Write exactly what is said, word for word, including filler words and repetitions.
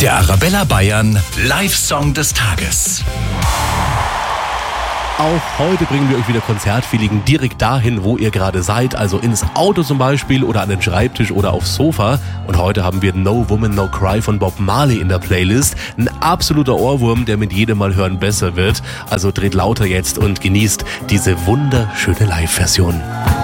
Der Arabella Bayern Live-Song des Tages. Auch heute bringen wir euch wieder Konzertfeeling direkt dahin, wo ihr gerade seid, also ins Auto zum Beispiel oder an den Schreibtisch oder aufs Sofa. Und heute haben wir No Woman No Cry von Bob Marley in der Playlist. Ein absoluter Ohrwurm, der mit jedem Mal hören besser wird. Also dreht lauter jetzt und genießt diese wunderschöne Live-Version.